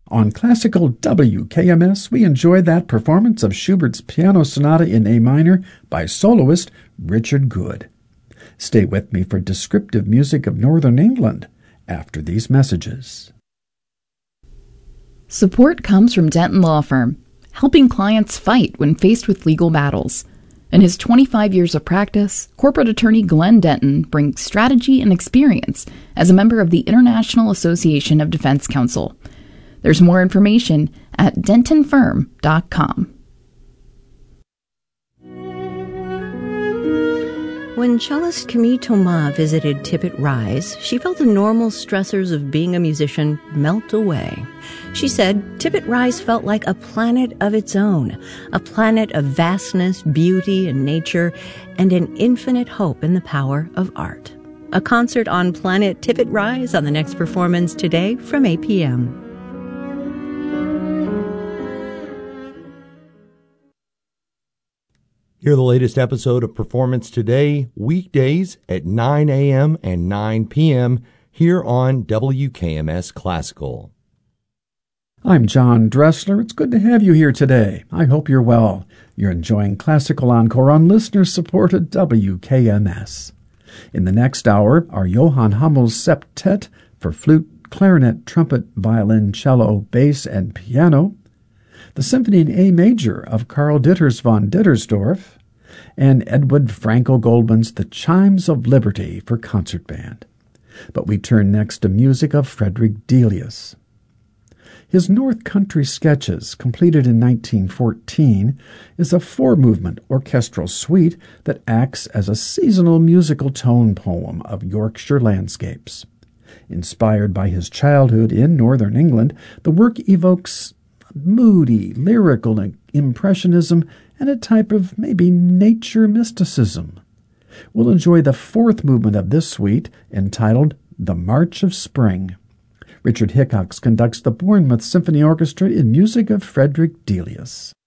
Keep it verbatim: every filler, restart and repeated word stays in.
On Classical W K M S, we enjoyed that performance of Schubert's Piano Sonata in A minor by soloist Richard Good. Stay with me for descriptive music of Northern England after these messages. Support comes from Denton Law Firm, helping clients fight when faced with legal battles. In his twenty-five years of practice, corporate attorney Glenn Denton brings strategy and experience as a member of the International Association of Defense Counsel. There's more information at denton firm dot com. When cellist Camille Thomas visited Tippett Rise, she felt the normal stressors of being a musician melt away. She said Tippett Rise felt like a planet of its own, a planet of vastness, beauty, and nature, and an infinite hope in the power of art. A concert on Planet Tippett Rise on the next performance today from eight p.m. Hear the latest episode of Performance Today, weekdays at nine a.m. and nine p.m. here on W K M S Classical. I'm John Dressler. It's good to have you here today. I hope you're well. You're enjoying Classical Encore on listener-supported W K M S. In the next hour, our Johann Hummel's Septet for flute, clarinet, trumpet, violin, cello, bass, and piano, the Symphony in A major of Karl Ditters von Dittersdorf, and Edward Franco Goldman's The Chimes of Liberty for concert band. But we turn next to music of Frederick Delius. His North Country Sketches, completed in nineteen fourteen, is a four-movement orchestral suite that acts as a seasonal musical tone poem of Yorkshire landscapes. Inspired by his childhood in northern England, the work evokes moody, lyrical impressionism and a type of maybe nature mysticism. We'll enjoy the fourth movement of this suite, entitled The March of Spring. Richard Hickox conducts the Bournemouth Symphony Orchestra in music of Frederick Delius.